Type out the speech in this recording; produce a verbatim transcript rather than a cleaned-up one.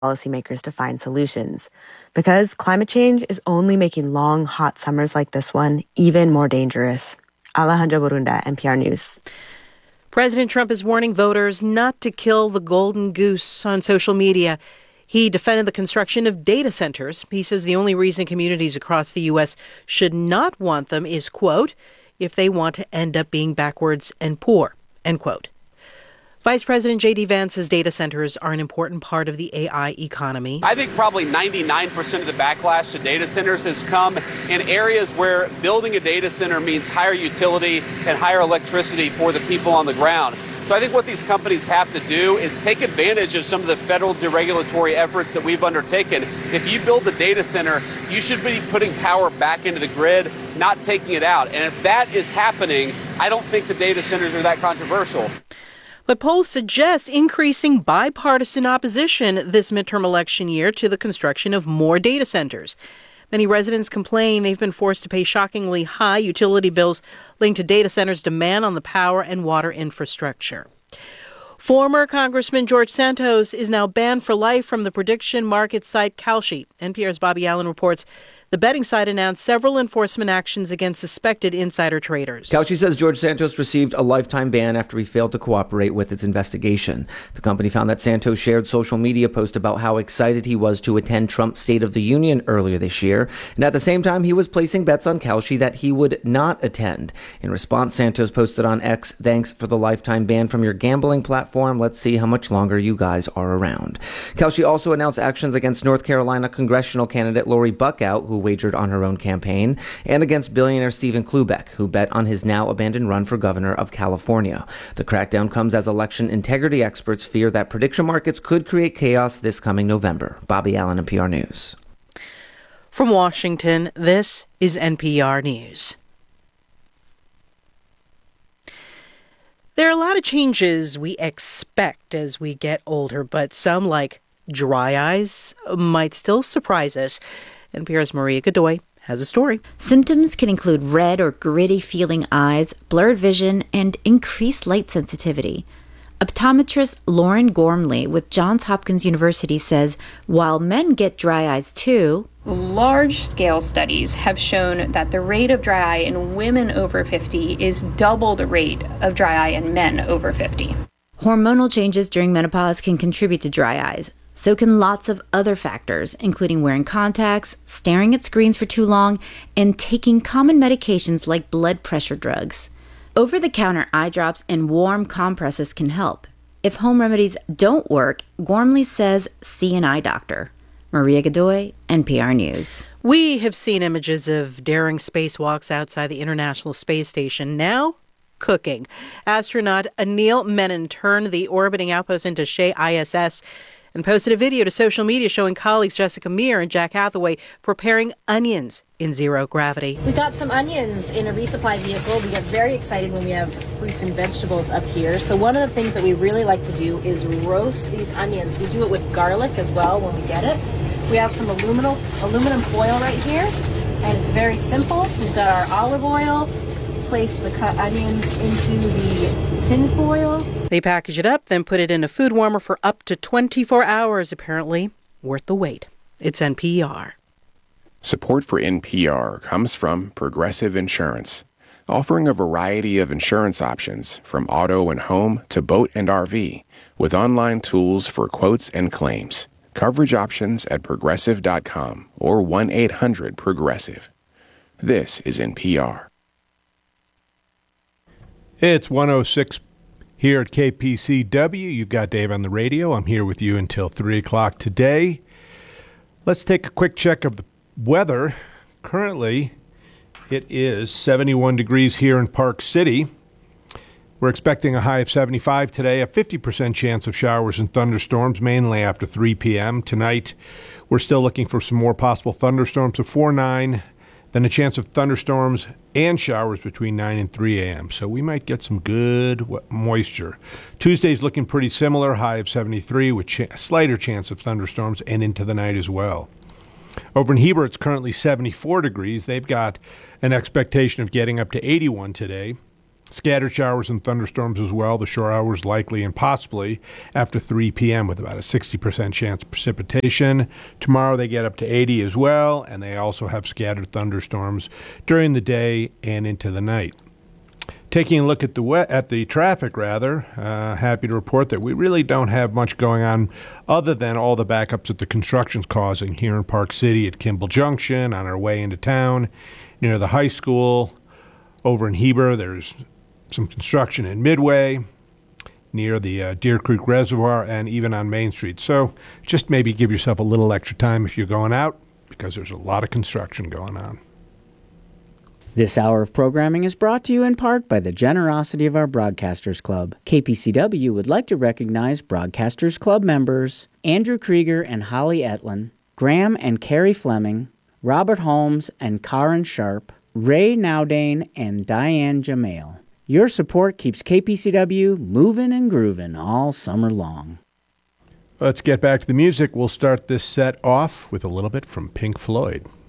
policymakers to find solutions, because climate change is only making long, hot summers like this one even more dangerous. Alejandra Borunda, N P R News. President Trump is warning voters not to kill the golden goose on social media. He defended the construction of data centers. He says the only reason communities across the U S should not want them is, quote, if they want to end up being backwards and poor, end quote. Vice President J D. Vance says data centers are an important part of the A I economy. I think probably ninety-nine percent of the backlash to data centers has come in areas where building a data center means higher utility and higher electricity for the people on the ground. So I think what these companies have to do is take advantage of some of the federal deregulatory efforts that we've undertaken. If you build a data center, you should be putting power back into the grid, not taking it out. And if that is happening, I don't think the data centers are that controversial. But polls suggest increasing bipartisan opposition this midterm election year to the construction of more data centers. Many residents complain they've been forced to pay shockingly high utility bills linked to data centers' demand on the power and water infrastructure. Former Congressman George Santos is now banned for life from the prediction market site Kalshi. N P R's Bobby Allen reports the betting site announced several enforcement actions against suspected insider traders. Kalshi says George Santos received a lifetime ban after he failed to cooperate with its investigation. The company found that Santos shared social media posts about how excited he was to attend Trump's State of the Union earlier this year, and at the same time he was placing bets on Kalshi that he would not attend. In response, Santos posted on X, "Thanks for the lifetime ban from your gambling platform. Let's see how much longer you guys are around." Kalshi also announced actions against North Carolina congressional candidate Lori Buckout, who wagered on her own campaign, and against billionaire Stephen Klubeck, who bet on his now abandoned run for governor of California. The crackdown comes as election integrity experts fear that prediction markets could create chaos this coming November. Bobby Allen, N P R News. From Washington, this is N P R News. There are a lot of changes we expect as we get older, but some, like dry eyes, might still surprise us. N P R's Maria Godoy has a story. Symptoms can include red or gritty feeling eyes, blurred vision, and increased light sensitivity. Optometrist Lauren Gormley with Johns Hopkins University says while men get dry eyes too, large-scale studies have shown that the rate of dry eye in women over fifty is double the rate of dry eye in men over fifty. Hormonal changes during menopause can contribute to dry eyes. So can lots of other factors, including wearing contacts, staring at screens for too long, and taking common medications like blood pressure drugs. Over-the-counter eye drops and warm compresses can help. If home remedies don't work, Gormley says see an eye doctor. Maria Godoy, N P R News. We have seen images of daring spacewalks outside the International Space Station. Now, cooking. Astronaut Anil Menon turned the orbiting outpost into Shea I S S and posted a video to social media showing colleagues Jessica Meir and Jack Hathaway preparing onions in zero gravity. We got some onions in a resupply vehicle. We get very excited when we have fruits and vegetables up here. So one of the things that we really like to do is roast these onions. We do it with garlic as well when we get it. We have some aluminum, aluminum foil right here, and it's very simple. We've got our olive oil. Place the cut onions into the tin foil. They package it up, then put it in a food warmer for up to twenty-four hours, apparently worth the wait. It's N P R. Support for N P R comes from Progressive Insurance, offering a variety of insurance options from auto and home to boat and R V, with online tools for quotes and claims. Coverage options at progressive dot com or one eight hundred progressive. This is N P R. It's one oh six here at K P C W. You've got Dave on the radio. I'm here with you until three o'clock today. Let's take a quick check of the weather. Currently, it is seventy-one degrees here in Park City. We're expecting a high of seventy-five today, a fifty percent chance of showers and thunderstorms, mainly after three p.m. Tonight, we're still looking for some more possible thunderstorms before nine. Then a chance of thunderstorms and showers between nine and three a.m. So we might get some good moisture. Tuesday's looking pretty similar, high of seventy-three with a slighter chance of thunderstorms and into the night as well. Over in Heber, it's currently seventy-four degrees. They've got an expectation of getting up to eighty-one today. Scattered showers and thunderstorms as well. The shore hours likely and possibly after three p.m. with about a sixty percent chance of precipitation. Tomorrow they get up to eighty as well, and they also have scattered thunderstorms during the day and into the night. Taking a look at the we- at the traffic, rather, uh, happy to report that we really don't have much going on other than all the backups that the construction's causing here in Park City at Kimball Junction, on our way into town, near the high school. Over in Heber, there's some construction in Midway, near the uh, Deer Creek Reservoir, and even on Main Street. So just maybe give yourself a little extra time if you're going out, because there's a lot of construction going on. This hour of programming is brought to you in part by the generosity of our Broadcasters Club. K P C W would like to recognize Broadcasters Club members Andrew Krieger and Holly Etlin, Graham and Carrie Fleming, Robert Holmes and Karen Sharp, Ray Nowdane and Diane Jamail. Your support keeps K P C W moving and grooving all summer long. Let's get back to the music. We'll start this set off with a little bit from Pink Floyd.